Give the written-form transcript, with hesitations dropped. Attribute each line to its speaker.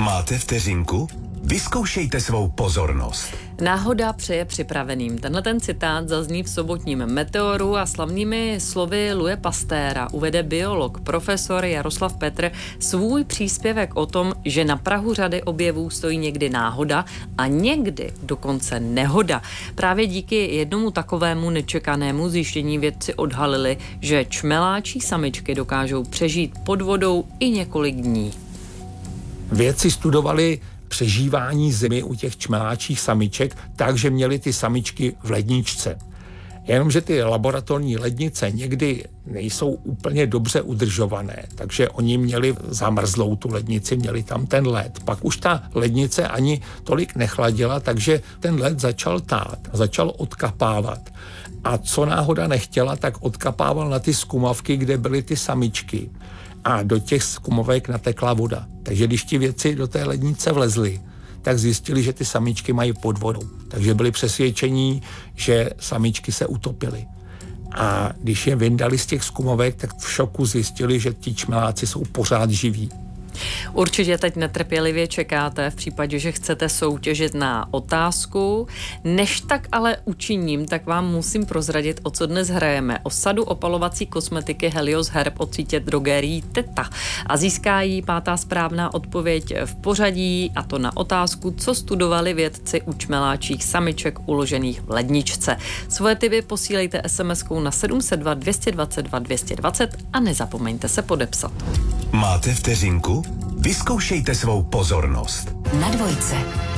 Speaker 1: Máte vteřinku? Vyzkoušejte svou pozornost.
Speaker 2: Náhoda přeje připraveným. Tenhle ten citát zazní v sobotním Meteoru a slavnými slovy Louise Pastéra uvede biolog, profesor Jaroslav Petr svůj příspěvek o tom, že na prahu řady objevů stojí někdy náhoda a někdy dokonce nehoda. Právě díky jednomu takovému nečekanému zjištění vědci odhalili, že čmeláčí samičky dokážou přežít pod vodou i několik dní.
Speaker 3: Vědci studovali přežívání zimy u těch čmeláčích samiček tak, že měli ty samičky v ledničce. Jenomže ty laboratorní lednice někdy nejsou úplně dobře udržované, takže oni měli zamrzlou tu lednici, měli tam ten led. Pak už ta lednice ani tolik nechladila, takže ten led začal tát, začal odkapávat. A co náhoda nechtěla, tak odkapával na ty skumavky, kde byly ty samičky. A do těch skumovek natekla voda. Takže když ti vědci do té lednice vlezli, tak zjistili, že ty samičky mají pod vodou. Takže byli přesvědčení, že samičky se utopily. A když je vyndali z těch skumovek, tak v šoku zjistili, že ti čmeláci jsou pořád živí.
Speaker 2: Určitě teď netrpělivě čekáte v případě, že chcete soutěžit na otázku. Než tak ale učiním, tak vám musím prozradit, o co dnes hrajeme. O sadu opalovací kosmetiky Helios Herb od sítě drogerií Teta. A získá jí pátá správná odpověď v pořadí, a to na otázku, co studovali vědci u čmeláčích samiček uložených v ledničce. Svoje tipy posílejte SMS-kou na 702 222 220 a nezapomeňte se podepsat.
Speaker 1: Máte vteřinku? Vyzkoušejte svou pozornost.
Speaker 4: Na dvojce.